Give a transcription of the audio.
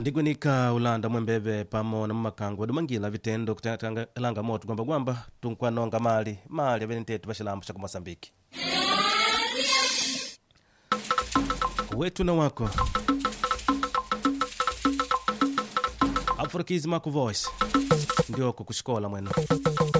Ndigwenika ulanda mwembebe pamo na mmakango dumangila vitendo kutangalanga moto gwamba tunkwanonga mali avenitetu vashilambo cha Mosambiki wetu na wako Afrikizi Mako Voice ndio kukushikola mweno